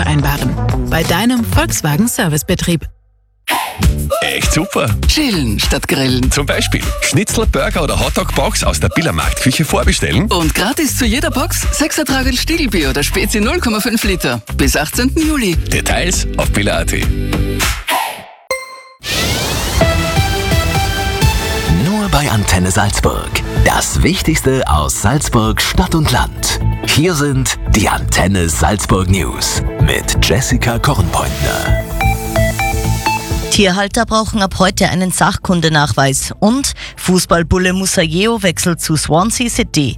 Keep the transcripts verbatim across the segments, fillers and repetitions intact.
vereinbaren. Bei deinem Volkswagen Servicebetrieb. Echt super. Chillen statt grillen. Zum Beispiel Schnitzel, Burger oder Hotdog-Box aus der Billermarktküche vorbestellen. Und gratis zu jeder Box sechs Tragerl Stiegelbier oder Spezi null Komma fünf Liter. Bis achtzehnten Juli. Details auf biller punkt at. Nur bei Antenne Salzburg. Das Wichtigste aus Salzburg, Stadt und Land. Hier sind die Antenne Salzburg News mit Jessica Kornpointner. Tierhalter brauchen ab heute einen Sachkundenachweis und Fußballbulle Musajeo wechselt zu Swansea City.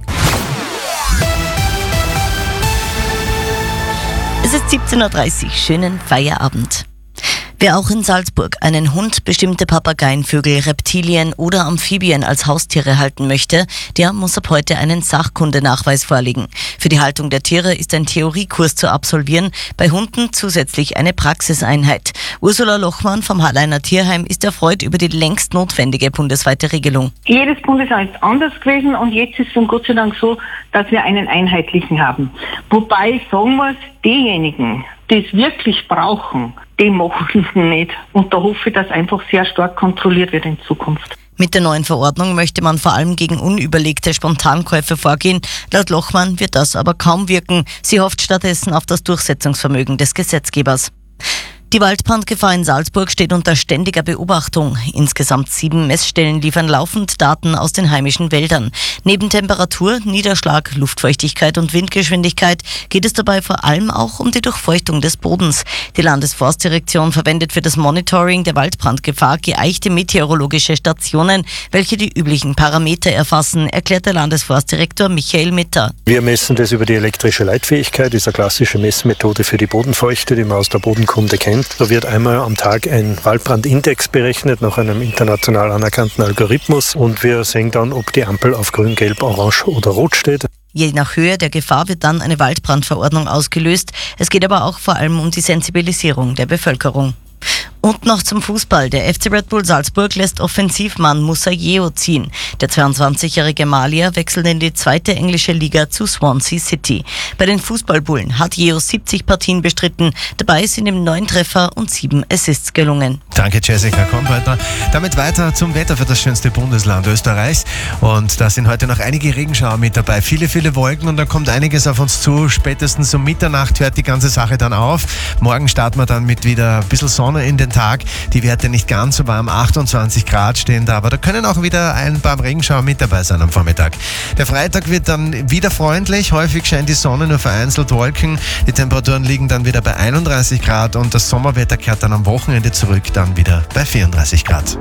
Es ist siebzehn Uhr dreißig, schönen Feierabend. Wer auch in Salzburg einen Hund, bestimmte Papageien, Vögel, Reptilien oder Amphibien als Haustiere halten möchte, der muss ab heute einen Sachkundenachweis vorlegen. Für die Haltung der Tiere ist ein Theoriekurs zu absolvieren, bei Hunden zusätzlich eine Praxiseinheit. Ursula Lochmann vom Harleiner Tierheim ist erfreut über die längst notwendige bundesweite Regelung. Jedes Bundesland ist anders gewesen und jetzt ist es dann Gott sei Dank so, dass wir einen einheitlichen haben. Wobei ich sagen muss, diejenigen, die es wirklich brauchen, die machen es nicht. Und da hoffe ich, dass einfach sehr stark kontrolliert wird in Zukunft. Mit der neuen Verordnung möchte man vor allem gegen unüberlegte Spontankäufe vorgehen. Laut Lochmann wird das aber kaum wirken. Sie hofft stattdessen auf das Durchsetzungsvermögen des Gesetzgebers. Die Waldbrandgefahr in Salzburg steht unter ständiger Beobachtung. Insgesamt sieben Messstellen liefern laufend Daten aus den heimischen Wäldern. Neben Temperatur, Niederschlag, Luftfeuchtigkeit und Windgeschwindigkeit geht es dabei vor allem auch um die Durchfeuchtung des Bodens. Die Landesforstdirektion verwendet für das Monitoring der Waldbrandgefahr geeichte meteorologische Stationen, welche die üblichen Parameter erfassen, erklärt der Landesforstdirektor Michael Mitter. Wir messen das über die elektrische Leitfähigkeit, das ist eine klassische Messmethode für die Bodenfeuchte, die man aus der Bodenkunde kennt. Da wird einmal am Tag ein Waldbrandindex berechnet nach einem international anerkannten Algorithmus und wir sehen dann, ob die Ampel auf grün, gelb, orange oder rot steht. Je nach Höhe der Gefahr wird dann eine Waldbrandverordnung ausgelöst. Es geht aber auch vor allem um die Sensibilisierung der Bevölkerung. Und noch zum Fußball. Der F C Red Bull Salzburg lässt Offensivmann Musajeo ziehen. Der zweiundzwanzigjährige Malier wechselt in die zweite englische Liga zu Swansea City. Bei den Fußballbullen hat Jeo siebzig Partien bestritten. Dabei sind ihm neun Treffer und sieben Assists gelungen. Danke, Jessica Kornpointner. Damit weiter zum Wetter für das schönste Bundesland Österreichs. Und da sind heute noch einige Regenschauer mit dabei. Viele, viele Wolken und da kommt einiges auf uns zu. Spätestens um Mitternacht hört die ganze Sache dann auf. Morgen starten wir dann mit wieder ein bisschen Sonne in den Tag. Die Werte nicht ganz so warm, achtundzwanzig Grad stehen da, aber da können auch wieder ein paar Regenschauer mit dabei sein am Vormittag. Der Freitag wird dann wieder freundlich, häufig scheint die Sonne, nur vereinzelt Wolken. Die Temperaturen liegen dann wieder bei einunddreißig Grad und das Sommerwetter kehrt dann am Wochenende zurück, dann wieder bei vierunddreißig Grad.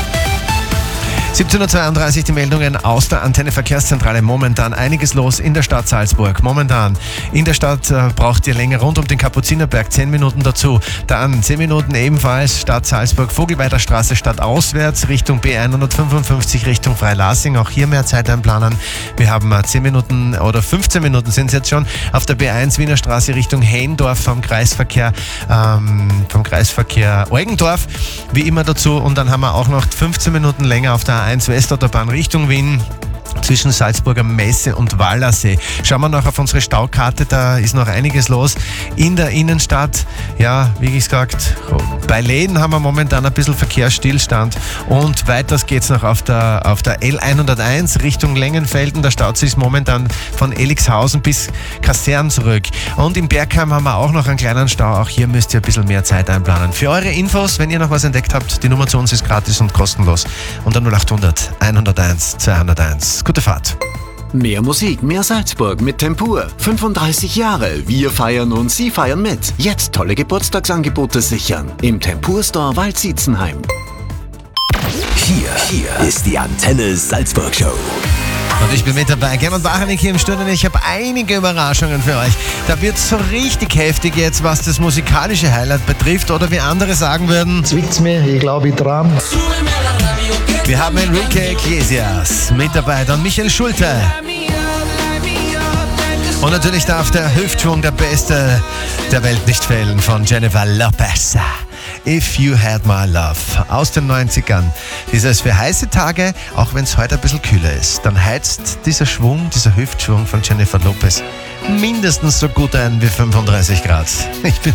siebzehn Uhr zweiunddreißig die Meldungen aus der Antenne Verkehrszentrale. Momentan einiges los in der Stadt Salzburg. Momentan in der Stadt äh, braucht ihr länger rund um den Kapuzinerberg zehn Minuten dazu. Dann zehn Minuten ebenfalls Stadt Salzburg, Vogelweiter Straße stadtauswärts Richtung B hundertfünfundfünfzig Richtung Freilassing. Auch hier mehr Zeit einplanen. Wir haben äh, zehn Minuten oder fünfzehn Minuten sind es jetzt schon auf der B eins Wiener Straße Richtung Hendorf vom Kreisverkehr, ähm, vom Kreisverkehr Eugendorf. Wie immer dazu. Und dann haben wir auch noch fünfzehn Minuten länger auf der A eins Westautobahn Richtung Wien zwischen Salzburger Messe und Wallersee. Schauen wir noch auf unsere Staukarte, da ist noch einiges los in der Innenstadt. Ja, wie gesagt, bei Läden haben wir momentan ein bisschen Verkehrsstillstand und weiters geht's noch auf der, auf der L hunderteins Richtung Lengenfelden. Da staut sich momentan von Elixhausen bis Kasern zurück. Und im Bergheim haben wir auch noch einen kleinen Stau. Auch hier müsst ihr ein bisschen mehr Zeit einplanen. Für eure Infos, wenn ihr noch was entdeckt habt, die Nummer zu uns ist gratis und kostenlos. Unter null achthundert einhunderteins zweihunderteins. Gute Fahrt. Mehr Musik, mehr Salzburg mit Tempur. fünfunddreißig Jahre. Wir feiern und Sie feiern mit. Jetzt tolle Geburtstagsangebote sichern. Im Tempur Store Waldsiezenheim. Hier, hier ist die Antenne Salzburg Show. Und ich bin mit dabei. Gernot Bachanik hier im Studio. Ich habe einige Überraschungen für euch. Da wird es so richtig heftig jetzt, was das musikalische Highlight betrifft. Oder wie andere sagen würden... Zwickt's mir, ich glaube, ich dran. Wir haben Enrique Iglesias mit dabei, dann Michael Schulte. Und natürlich darf der Hüftschwung der Beste der Welt nicht fehlen von Jennifer Lopez. If You Had My Love aus den neunzigern. Dieses für heiße Tage, auch wenn es heute ein bisschen kühler ist, dann heizt dieser Schwung, dieser Hüftschwung von Jennifer Lopez mindestens so gut ein wie fünfunddreißig Grad. Ich bin